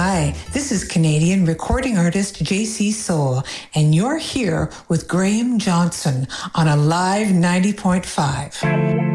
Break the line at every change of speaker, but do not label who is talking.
Hi, this is Canadian recording artist JC Soul, and you're here with Graham Johnson on a live 90.5.